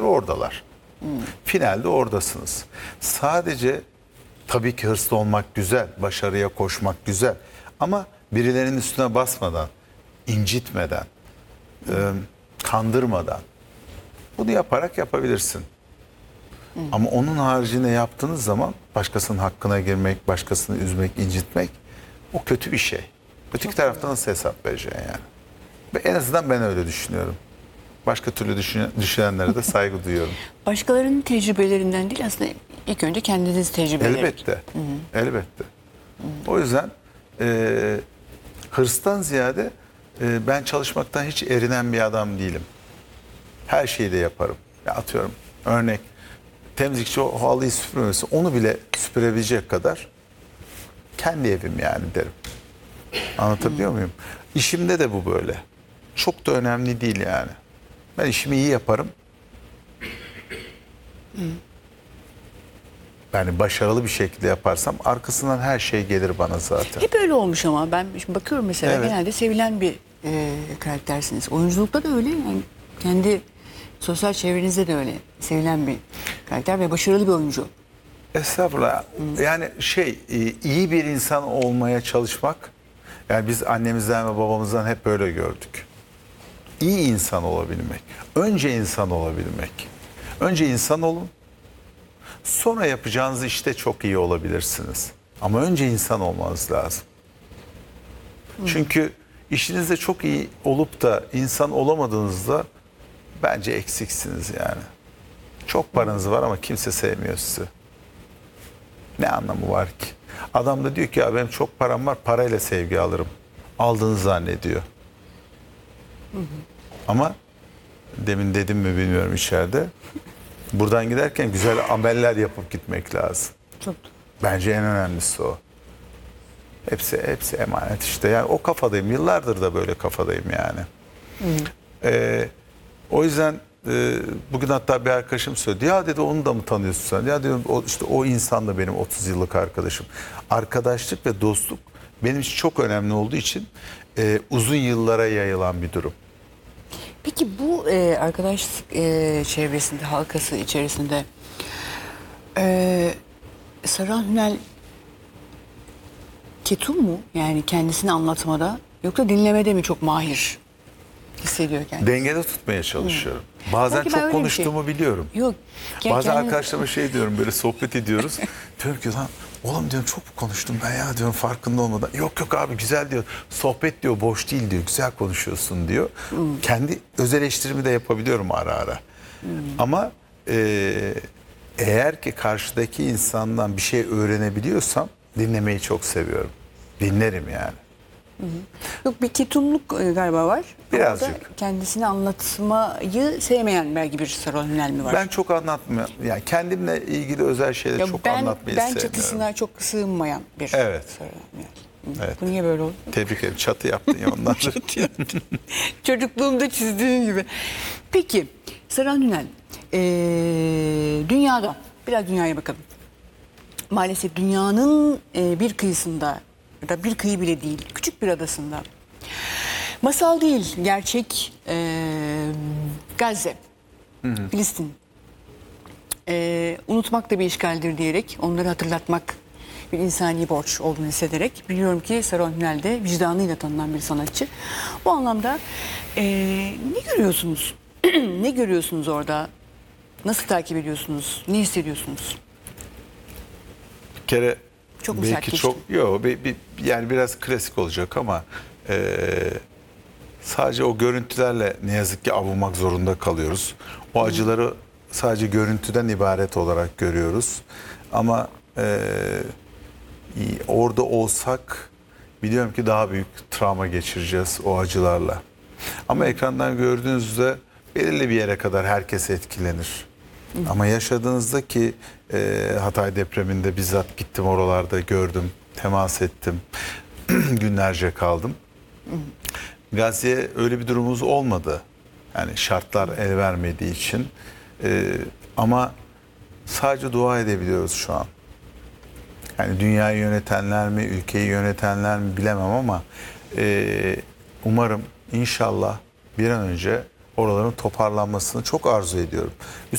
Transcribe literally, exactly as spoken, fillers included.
oradalar. Hmm. Finalde oradasınız. Sadece tabii ki hırslı olmak güzel, başarıya koşmak güzel. Ama birilerinin üstüne basmadan, incitmeden, hmm. e, kandırmadan bunu yaparak yapabilirsin. Hmm. Ama onun haricinde yaptığınız zaman başkasının hakkına girmek, başkasını üzmek, incitmek o kötü bir şey. Öteki Çok taraftan nasıl hesap vereceksin yani? Ve en azından ben öyle düşünüyorum. Başka türlü düşün, düşünenlere de saygı duyuyorum. Başkalarının tecrübelerinden değil aslında ilk önce kendiniz tecrübeleri. Elbette. Hı hı. Elbette. Hı hı. O yüzden e, hırstan ziyade e, ben çalışmaktan hiç erinen bir adam değilim. Her şeyi de yaparım. Ya atıyorum örnek temizlikçi o halıyı süpürmesi onu bile süpürebilecek kadar kendi evim yani derim. Anlatabiliyor hmm. muyum? İşimde de bu böyle. Çok da önemli değil yani. Ben işimi iyi yaparım. Hmm. Yani başarılı bir şekilde yaparsam arkasından her şey gelir bana zaten. Hep öyle olmuş ama ben şimdi bakıyorum mesela evet. genelde sevilen bir e, karaktersiniz. Oyunculukta da öyle yani kendi sosyal çevrenizde de öyle sevilen bir karakter ve başarılı bir oyuncu. Estağfurullah. Hmm. Yani şey iyi bir insan olmaya çalışmak yani biz annemizden ve babamızdan hep böyle gördük. İyi insan olabilmek. Önce insan olabilmek. Önce insan olun. Sonra yapacağınız işte çok iyi olabilirsiniz. Ama önce insan olmanız lazım. Hmm. Çünkü işinizde çok iyi olup da insan olamadığınızda bence eksiksiniz yani. Çok paranız var ama kimse sevmiyor sizi. Ne anlamı var ki? Adam da diyor ki ya benim çok param var, parayla sevgi alırım. Aldığını zannediyor. Hı hı. Ama demin dedim mi bilmiyorum içeride. Buradan giderken güzel ameller yapıp gitmek lazım. Çok. Bence en önemlisi o. Hepsi hepsi emanet işte. Yani o kafadayım. Yıllardır da böyle kafadayım yani. Hı. Ee, o yüzden e, bugün hatta bir arkadaşım söyledi. Ya dedi onu da mı tanıyorsun sen? Ya diyorum o, işte o insan da benim otuz yıllık arkadaşım. Arkadaşlık ve dostluk benim için çok önemli olduğu için e, uzun yıllara yayılan bir durum. Peki bu e, arkadaşlık e, çevresinde, halkası içerisinde e, Saruhan Ünel ketum mu? Yani kendisini anlatmada yoksa dinlemede mi çok mahir hissediyor kendisi? Dengede tutmaya çalışıyorum. Hmm. Bazen Belki çok konuştuğumu şey. biliyorum. Yok. Bazen kendiniz... arkadaşlarıma şey diyorum böyle sohbet ediyoruz. Diyorum ki lan oğlum diyorum çok konuştum ben ya diyorum farkında olmadan. Yok yok abi güzel diyor. Sohbet diyor boş değil diyor. Güzel konuşuyorsun diyor. Hmm. Kendi öz eleştirimi de yapabiliyorum ara ara. Hmm. Ama e, eğer ki karşıdaki insandan bir şey öğrenebiliyorsam dinlemeyi çok seviyorum. Dinlerim yani. Hı hı. Yok bir ketumluk galiba var. Birazcık. Kendisini anlatmayı sevmeyen belki bir Saruhan Ünel mi var? Ben çok anlatmıyorum. Yani kendimle ilgili özel şeyleri ya çok ben, anlatmayı ben sevmiyorum. Ben çatısına çok sığınmayan bir evet. Saruhan Ünel. Evet. Bu niye böyle oldu? Tebrik ederim. Çatı yaptın ya ondan. Çatı yaptın. Çocukluğumda çizdiğim gibi. Peki Saruhan Ünel, ee, dünyada, biraz dünyaya bakalım. Maalesef dünyanın e, bir kıyısında ya da bir kıyı bile değil, küçük bir adasında. Masal değil, gerçek e, Gazze, hı hı. Filistin. E, unutmak da bir işgaldir diyerek, onları hatırlatmak bir insani borç olduğunu hissederek biliyorum ki Saruhan Ünel de vicdanıyla tanınan bir sanatçı. Bu anlamda e, ne görüyorsunuz? Ne görüyorsunuz orada? Nasıl takip ediyorsunuz? Ne hissediyorsunuz? Bir kere çok belki çok yok bir, bir, yani biraz klasik olacak ama e, sadece o görüntülerle ne yazık ki avunmak zorunda kalıyoruz. O hmm. acıları sadece görüntüden ibaret olarak görüyoruz. Ama e, orada olsak biliyorum ki daha büyük travma geçireceğiz o acılarla. Ama ekrandan gördüğünüzde belirli bir yere kadar herkes etkilenir. Hı. Ama yaşadığınızda ki e, Hatay depreminde bizzat gittim oralarda gördüm, temas ettim, günlerce kaldım. Hı. Gazze'ye öyle bir durumumuz olmadı. Yani şartlar el vermediği için. E, ama sadece dua edebiliyoruz şu an. Yani dünyayı yönetenler mi, ülkeyi yönetenler mi bilemem ama e, umarım inşallah bir an önce oraların toparlanmasını çok arzu ediyorum.